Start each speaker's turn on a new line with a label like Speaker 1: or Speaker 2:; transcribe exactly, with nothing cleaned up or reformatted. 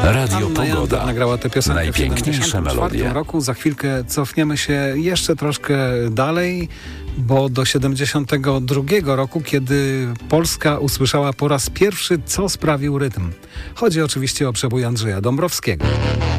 Speaker 1: Radio
Speaker 2: Anna Jandor
Speaker 1: Pogoda.
Speaker 2: nagrała tę piosenkę
Speaker 1: Najpiękniejsze
Speaker 2: w siedemdziesiątym czwartym
Speaker 1: melodie.
Speaker 2: roku. Za chwilkę cofniemy się jeszcze troszkę dalej, bo do siedemdziesiątego drugiego roku, kiedy Polska usłyszała po raz pierwszy, co sprawił rytm. Chodzi oczywiście o przebój Andrzeja Dąbrowskiego.